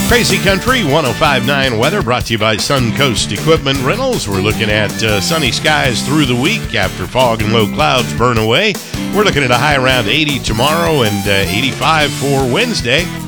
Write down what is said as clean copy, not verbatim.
Crazy Country 105.9 weather brought to you by Suncoast Equipment Rentals. We're looking at sunny skies through the week after fog and low clouds burn away. We're looking at a high around 80 tomorrow and 85 for Wednesday.